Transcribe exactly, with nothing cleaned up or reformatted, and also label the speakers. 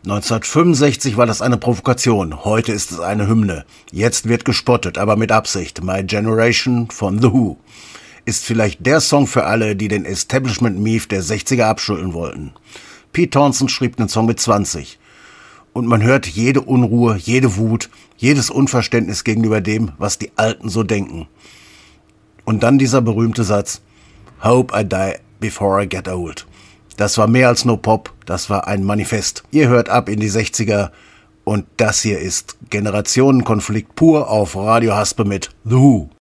Speaker 1: neunzehnhundertfünfundsechzig war das eine Provokation, heute ist es eine Hymne. Jetzt wird gespottet, aber mit Absicht. My Generation von The Who ist vielleicht der Song für alle, die den Establishment-Mief der sechziger abschütteln wollten. Pete Townshend schrieb den Song mit zwanzig. Und man hört jede Unruhe, jede Wut, jedes Unverständnis gegenüber dem, was die Alten so denken. Und dann dieser berühmte Satz, Hope I die before I get old. Das war mehr als nur Pop, das war ein Manifest. Ihr hört ab in die sechziger und das hier ist Generationenkonflikt pur auf Radio Haspe mit The Who.